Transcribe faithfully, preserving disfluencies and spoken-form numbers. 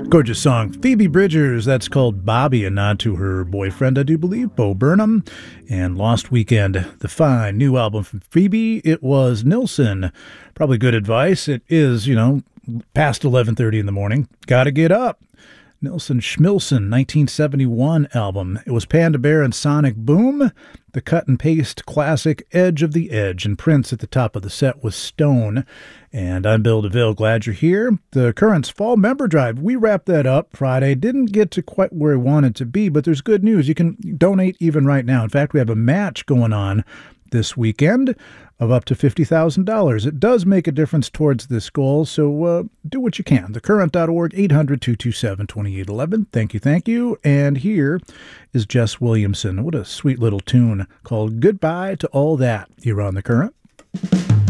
Gorgeous song. Phoebe Bridgers, that's called Bobby, a nod to her boyfriend, I do believe, Bo Burnham. And Lost Weekend, the fine new album from Phoebe. It was Nilsson. Probably good advice. It is, you know, past eleven thirty in the morning. Gotta get up. Nilsson Schmilsson, nineteen seventy-one album. It was Panda Bear and Sonic Boom. The cut and paste classic Edge of the Edge. And Prince at the top of the set was Stone. And I'm Bill DeVille. Glad you're here. The Currents Fall Member Drive. We wrapped that up Friday. Didn't get to quite where we wanted to be, but there's good news. You can donate even right now. In fact, we have a match going on this weekend of up to fifty thousand dollars. It does make a difference towards this goal, so uh, do what you can. the current dot org, eight hundred, two two seven, two eight one one. Thank you, thank you. And here is Jess Williamson. What a sweet little tune called Goodbye to All That here on The Current.